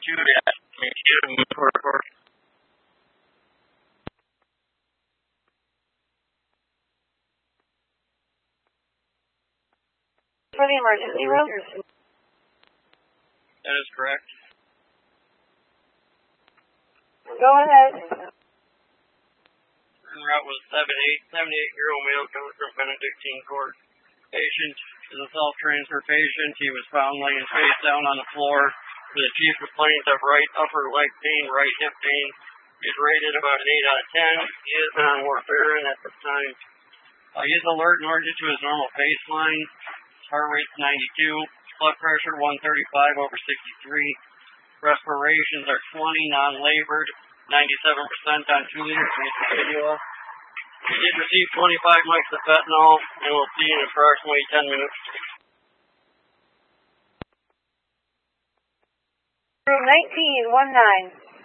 For the emergency room? That is correct. Go ahead. En route was 78-year-old male coming from Benedictine Court. Patient is a self-transfer patient. He was found laying face down on the floor with a chief complaint of right upper leg pain, right hip pain. He's rated about an 8 out of 10. He is on warfarin at this time. He is alert and allergic to his normal baseline. His heart rate's 92. Blood pressure 135 over 63. Respirations are 20, non-labored. 97% on 2 liters of video. He did receive 25 mics of fentanyl, and we'll see in approximately 10 minutes. Room 1919.